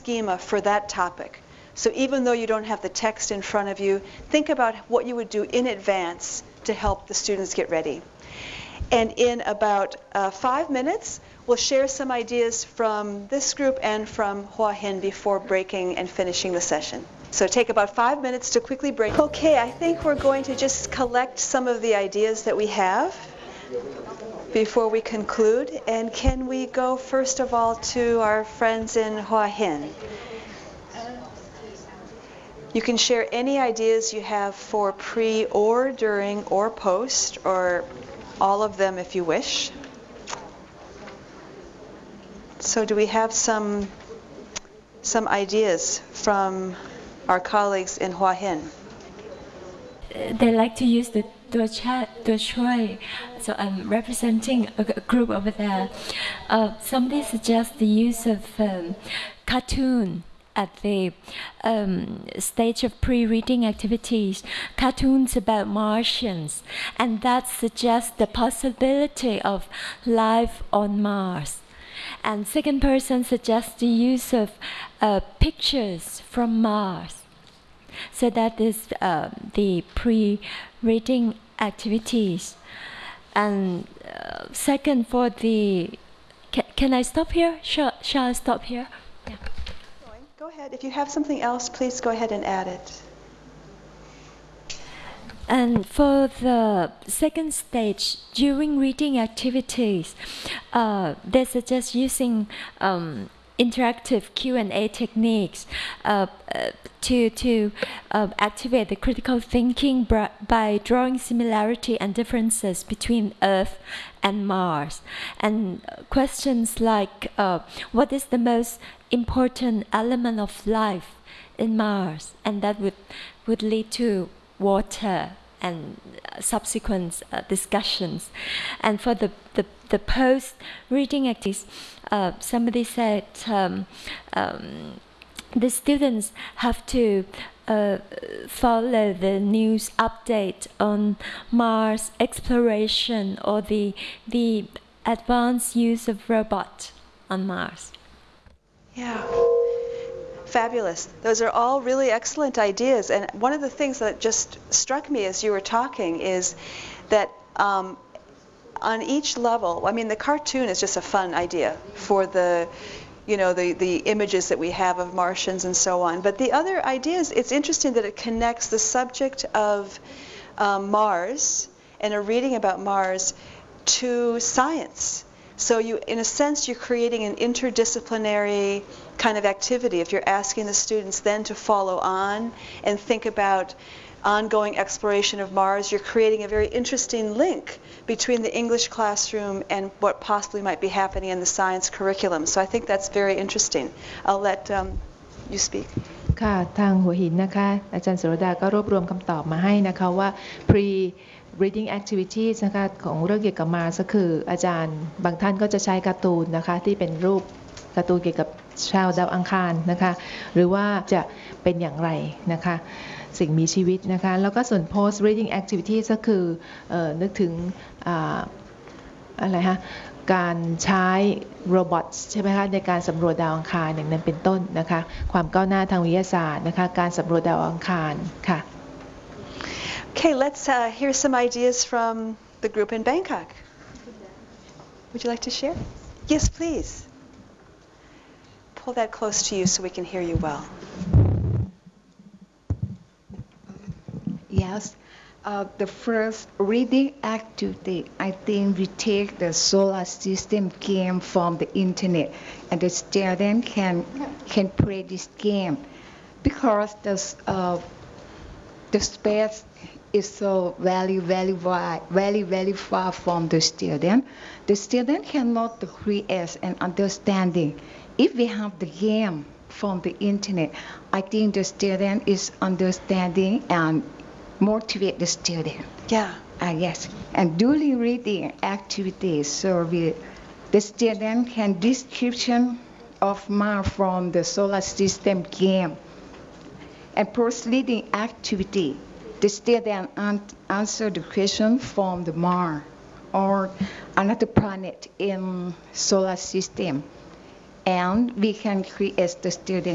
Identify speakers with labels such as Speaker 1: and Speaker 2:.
Speaker 1: schema for that topic. So even though you don't have the text in front of you, think about what you would do in advance to help the students get ready. And in about 5 minutes, we'll share some ideas from this group and from Hua Hin before breaking and finishing the session. So take about 5 minutes to quickly break. Okay, I think we're going to just collect some of the ideas that we have before we conclude. And can we go first of all to our friends in Hua Hin? You can share any ideas you have for pre or during or post, or all of them if you wish. So do we have some ideas from our colleagues in Hua Hin?
Speaker 2: They like to use the Shui, so I'm representing a group over there. Somebody suggests the use of cartoon at the stage of pre-reading activities, cartoons about Martians, and that suggests the possibility of life on Mars. And second person suggests the use of pictures from Mars. So that is the pre-reading activities. And second for the, can I stop here? Shall I stop here? Yeah.
Speaker 1: Go ahead. If you have something else, please go ahead and add it.
Speaker 2: And for the second stage, during reading activities, they suggest using interactive Q&A techniques to activate the critical thinking by drawing similarity and differences between Earth and Mars. And questions like, what is the most important element of life in Mars? And that would lead to water and subsequent discussions. And for the post-reading activities, somebody said the students have to follow the news update on Mars exploration or the advanced use of robot on Mars.
Speaker 1: Yeah. Fabulous. Those are all really excellent ideas. And one of the things that just struck me as you were talking is that on each level, I mean, the cartoon is just a fun idea for the images that we have of Martians and so on. But the other ideas, it's interesting that it connects the subject of Mars and a reading about Mars to science. So you, in a sense, you're creating an interdisciplinary kind of activity. If you're asking the students then to follow on and think about ongoing exploration of Mars, you're creating a very interesting link between the English classroom and what possibly might be happening in the science curriculum. So I think that's very interesting. I'll let you speak.
Speaker 3: ค่ะทางหัวหินนะคะอาจารย์สุรดาก็รวบรวมคำตอบมาให้นะคะว่า reading activities นะคะของเรื่องเกี่ยวกับมาก็คืออาจารย์บางท่านก็จะใช้การ์ตูนนะคะที่เป็นรูปการ์ตูนเกี่ยวกับชาวดาวอังคารนะคะหรือว่าจะเป็นอย่างไรนะคะสิ่งมีชีวิตนะคะแล้วก็ส่วน post reading activities ก็คือนึกถึงอะไรฮะการใช้โรบอทใช่ไหมคะในการสำรวจดาวอังคารอย่างนั้นเป็นต้นนะคะความก้าวหน้าทางวิทยาศาสตร์นะคะการสำรวจดาวอังคารค่ะ
Speaker 1: Okay, let's hear some ideas from the group in Bangkok. Would you like to share? Yes, please. Pull that close to you so we can hear you well.
Speaker 4: Yes. The first reading activity, I think we take the solar system game from the internet, and the student can play this game because the space is so very wide, very far from the student. The student cannot create an understanding. If we have the game from the internet, I think the student is understanding and motivate the student.
Speaker 1: Yeah.
Speaker 4: Yes. And during reading activities, so the student can description of Mars from the solar system game. And post-reading activity, the student answer the question from the Mars or another planet in solar system. And we can create the student